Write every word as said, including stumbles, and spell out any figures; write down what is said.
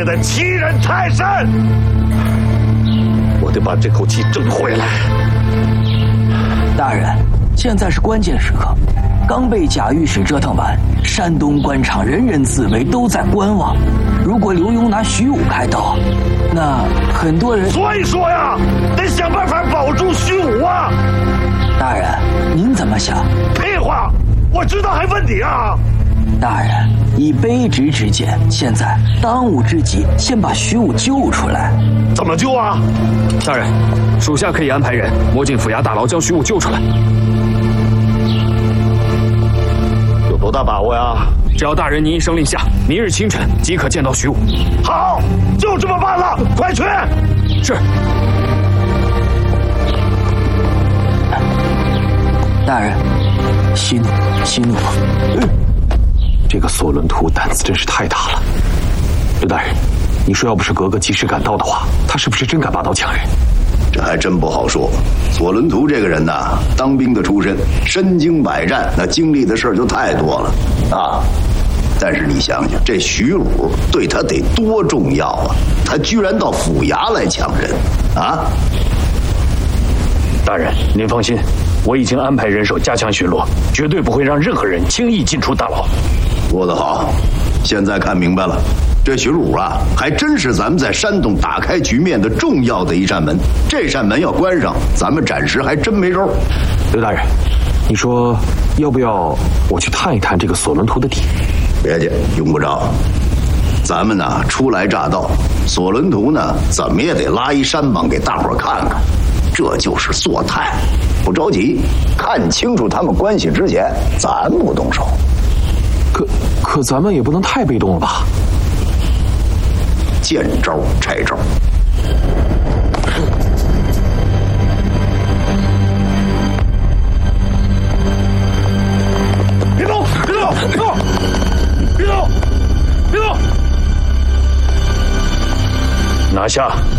谓的七人泰山。我得把这口气争回来。 大人，现在是关键时刻，刚被贾御史折腾完，山东官场人人自危，都在观望。如果刘墉拿徐武开刀，那很多人…… 所以说呀，得想办法保住徐武啊！ 大人，您怎么想？ 屁话，我知道还问你啊！ 大人，以卑职之见，现在当务之急，先把徐武救出来。 怎么救啊？ 大人，属下可以安排人摸进府衙大牢，将徐武救出来。 有多大把握呀？ 只要大人您一声令下，明日清晨即可见到徐武。 好，就这么办了，快去！ 是。 大人，息怒，息怒。 嗯，这个索伦图胆子真是太大了。刘大人，你说要不是格格及时赶到的话，他是不是真敢拔刀抢人？ 这还真不好说。索伦图这个人呐，当兵的出身，身经百战，那经历的事儿就太多了啊。但是你想想，这徐武对他得多重要啊！他居然到府衙来抢人啊！ 大人，您放心，我已经安排人手加强巡逻，绝对不会让任何人轻易进出大牢。 说得好，现在看明白了。这徐武啊，还真是咱们在山东打开局面的重要的一扇门。这扇门要关上，咱们暂时还真没招。 刘大人，你说要不要我去探一探这个索伦图的底？ 别介，用不着。咱们呢初来乍到，索伦图呢怎么也得拉一山膀给大伙看看，这就是做态。不着急，看清楚他们关系之前，咱不动手。 可可咱们也不能太被动了吧？ 见招拆招。 别动！别动！别动！别动！别动！ 拿下！